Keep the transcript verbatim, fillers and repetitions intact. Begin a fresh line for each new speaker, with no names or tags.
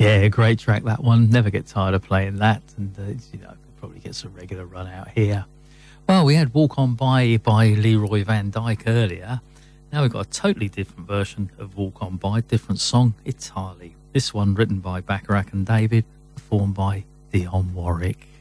Yeah, great track, that one. Never get tired of playing that. And, uh, you know, probably gets a regular run out here. Well, we had Walk On By by Leroy Van Dyke earlier. Now we've got a totally different version of Walk On By, different song entirely. This one written by Bacharach and David, performed by Dionne Warwick.